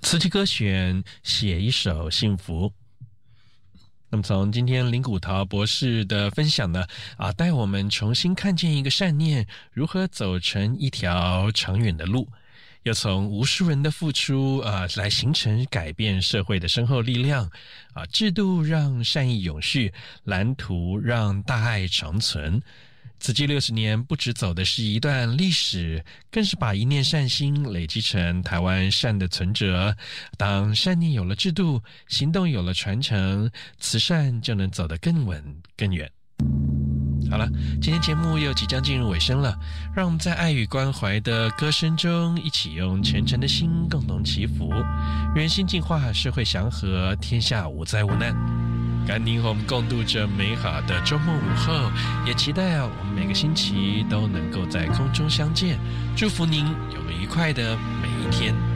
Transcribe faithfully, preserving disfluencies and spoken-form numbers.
词曲歌选，写一首幸福。那么从今天林古桃博士的分享呢，啊，带我们重新看见一个善念如何走成一条长远的路，又从无数人的付出啊，来形成改变社会的深厚力量啊，制度让善意永续，蓝图让大爱长存。慈济六十年不只走的是一段历史，更是把一念善心累积成台湾善的存折。当善念有了制度，行动有了传承，慈善就能走得更稳更远。好了，今天节目又即将进入尾声了，让我们在爱与关怀的歌声中，一起用虔诚的心共同祈福，人心净化，社会祥和，天下无灾无难。感恩您和我们共度着美好的周末午后，也期待啊，我们每个星期都能够在空中相见。祝福您有个愉快的每一天。